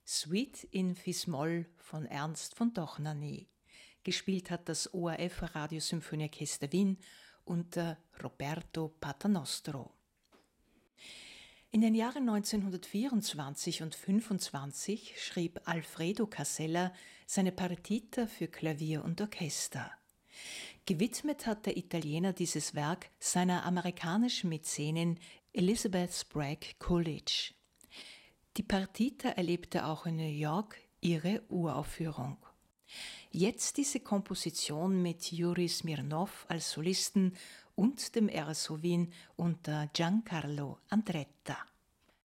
Suite in Fis-Moll von Ernst von Dohnanyi. Gespielt hat das ORF Radiosymphonieorchester Wien unter Roberto Paternostro. In den Jahren 1924 und 1925 schrieb Alfredo Casella seine Partita für Klavier und Orchester. Gewidmet hat der Italiener dieses Werk seiner amerikanischen Mäzenin Elizabeth Sprague Coolidge. Die Partita erlebte auch in New York ihre Uraufführung. Jetzt diese Komposition mit Juri Smirnow als Solisten und dem RSO Wien unter Giancarlo Andretta.